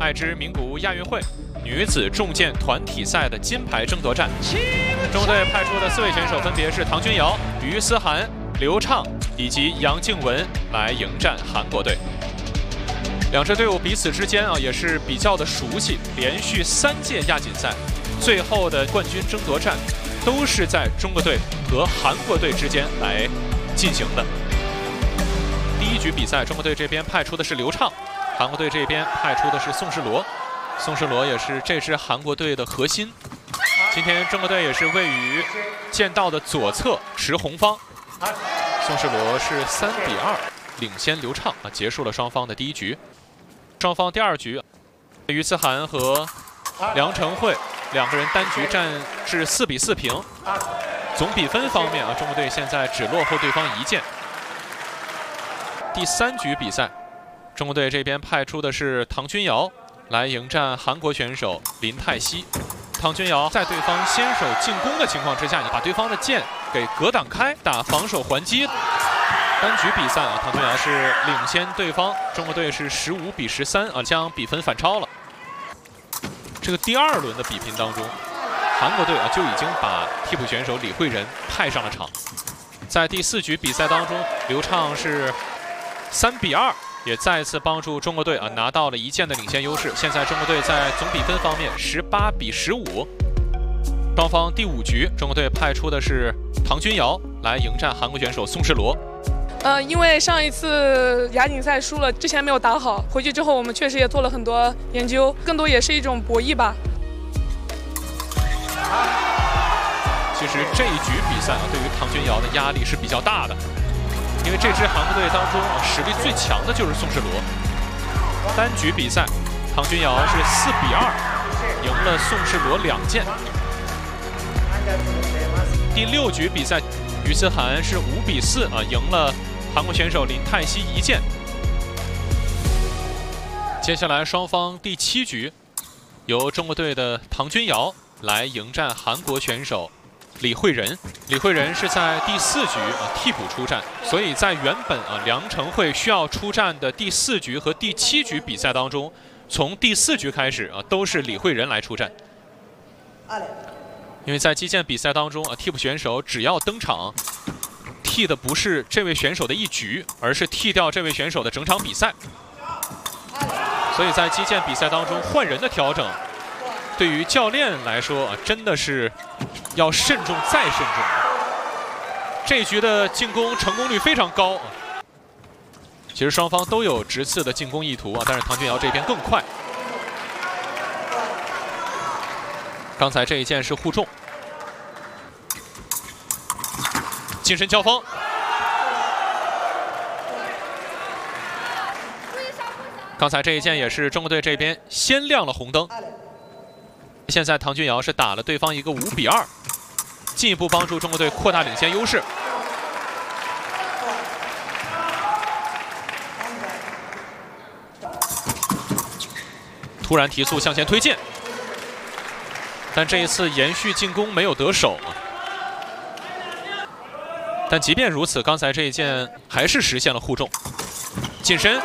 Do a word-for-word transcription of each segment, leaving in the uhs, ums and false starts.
爱知名古屋亚运会女子重剑团体赛的金牌争夺战。中国队派出的四位选手分别是唐君瑶、于思涵、刘畅以及杨静雯来迎战韩国队。两支队伍彼此之间啊也是比较的熟悉，连续三届亚锦赛最后的冠军争夺战都是在中国队和韩国队之间来进行的。第一局比赛，中国队这边派出的是刘畅，韩国队这边派出的是宋世罗。宋世罗也是这支韩国队的核心。今天中国队也是位于剑道的左侧持红方，宋世罗是三比二领先刘畅啊，结束了双方的第一局。双方第二局，于思涵和梁成慧两个人单局战至四比四平。总比分方面啊，中国队现在只落后对方一剑。第三局比赛，中国队这边派出的是唐君瑶来迎战韩国选手林泰熙。唐君瑶在对方先手进攻的情况之下，把对方的剑给格挡开，打防守还击。单局比赛啊，唐君瑶是领先对方，中国队是十五比十三啊，将比分反超了。这个第二轮的比拼当中，韩国队啊就已经把替补选手李慧仁派上了场。在第四局比赛当中，刘畅是三比二。也再次帮助中国队啊拿到了一剑的领先优势。现在中国队在总比分方面十八比十五。双方第五局，中国队派出的是唐君瑶来迎战韩国选手宋世罗。 呃，因为上一次亚锦赛输了，之前没有打好，回去之后我们确实也做了很多研究，更多也是一种博弈吧。 其实这一局比赛啊，对于唐君瑶的压力是比较大的。因为这支韩国队当中啊，实力最强的就是宋世罗。单局比赛，唐君瑶是四比二赢了宋世罗两剑。第六局比赛，于思涵是五比四啊赢了韩国选手林泰熙一剑。接下来双方第七局，由中国队的唐君瑶来迎战韩国选手李慧仁。李慧仁是在第四局啊替补出战，所以在原本啊梁成慧需要出战的第四局和第七局比赛当中，从第四局开始啊都是李慧仁来出战。因为在击剑比赛当中啊，替补选手只要登场，替的不是这位选手的一局，而是替掉这位选手的整场比赛。所以在击剑比赛当中换人的调整，对于教练来说啊，真的是要慎重再慎重。这一局的进攻成功率非常高。其实双方都有直刺的进攻意图啊，但是唐君瑶这边更快。刚才这一剑是互中，近身交锋。刚才这一剑也是中国队这边先亮了红灯。现在唐君瑶是打了对方一个五比二，进一步帮助中国队扩大领先优势。突然提速向前推进，但这一次延续进攻没有得手。但即便如此，刚才这一剑还是实现了互中，近身。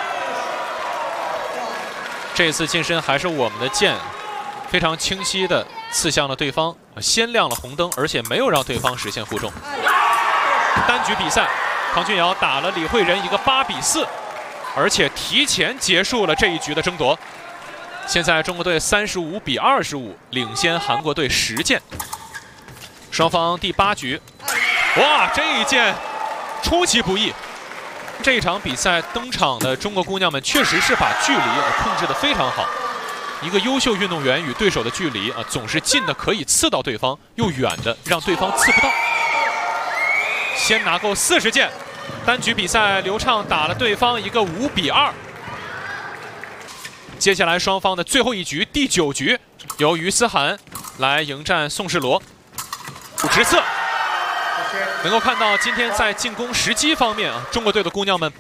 这一次近身还是我们的剑非常清晰的刺向了对方，先亮了红灯，而且没有让对方实现互中。单局比赛，唐君瑶打了李慧仁一个八比四，而且提前结束了这一局的争夺。现在中国队三十五比二十五领先韩国队十剑。双方第八局，哇，这一剑出其不意。这一场比赛登场的中国姑娘们确实是把距离控制得非常好。一个优秀运动员与对手的距离啊，总是近的可以刺到对方，又远的让对方刺不到。先拿够四十剑。单局比赛，刘畅打了对方一个五比二。接下来双方的最后一局，第九局，由于思涵来迎战宋世罗。直刺，能够看到今天在进攻时机方面啊，中国队的姑娘们